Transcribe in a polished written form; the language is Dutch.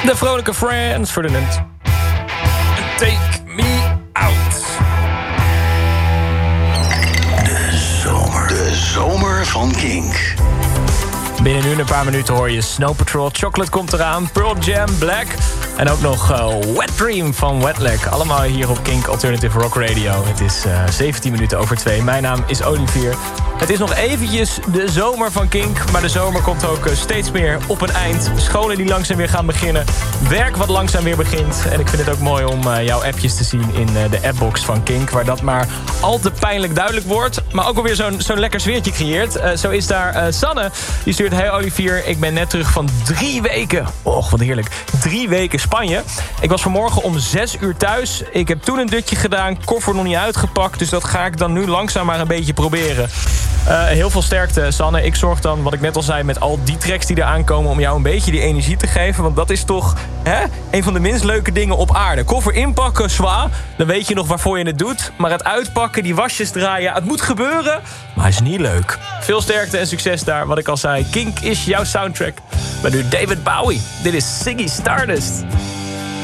De vrolijke Frans Ferdinand. Take me out. De zomer van Kink. Binnen nu een paar minuten hoor je Snow Patrol. Chocolate komt eraan, Pearl Jam, Black. En ook nog Wet Dream van Wetleg. Allemaal hier op Kink Alternative Rock Radio. Het is 17 minuten over 2. Mijn naam is Olivier. Het is nog eventjes de zomer van Kink. Maar de zomer komt ook steeds meer op een eind. Scholen die langzaam weer gaan beginnen. Werk wat langzaam weer begint. En ik vind het ook mooi om jouw appjes te zien in de appbox van Kink. Waar dat maar al te pijnlijk duidelijk wordt. Maar ook alweer zo'n lekker sfeertje creëert. Zo is daar Sanne. Die stuurt: hey Olivier, ik ben net terug van 3 weken. Och, wat heerlijk. 3 weken Spanje. Ik was vanmorgen om 6 uur thuis. Ik heb toen een dutje gedaan. Koffer nog niet uitgepakt. Dus dat ga ik dan nu langzaam maar een beetje proberen. Heel veel sterkte, Sanne. Ik zorg dan, wat ik net al zei, met al die tracks die er aankomen om jou een beetje die energie te geven. Want dat is toch een van de minst leuke dingen op aarde. Koffer inpakken, zwaar. Dan weet je nog waarvoor je het doet. Maar het uitpakken, die wasjes draaien, het moet gebeuren. Maar het is niet leuk. Veel sterkte en succes daar. Wat ik al zei, Kink is jouw soundtrack. Maar nu David Bowie. Dit is Ziggy Stardust.